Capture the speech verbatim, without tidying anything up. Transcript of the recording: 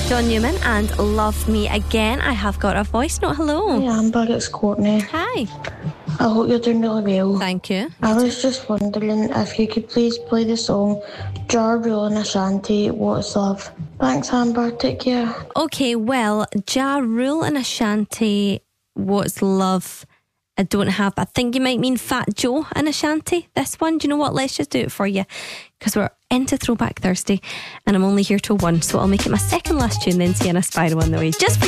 John Newman and Love Me Again. I have got a voice note. Hello. Hi Amber, it's Courtney. Hi. I hope you're doing really well. Thank you. I was just wondering if you could please play the song Ja Rule and Ashanti, What's Love? Thanks Amber, take care. Okay, well, Ja Rule and Ashanti, What's Love? I don't have, I think you might mean Fat Joe and Ashanti. This one, do you know what? Let's just do it for you, because we're into Throwback Thursday and I'm only here till one, so I'll make it my second last tune, then Sienna Spyro on the way. Just for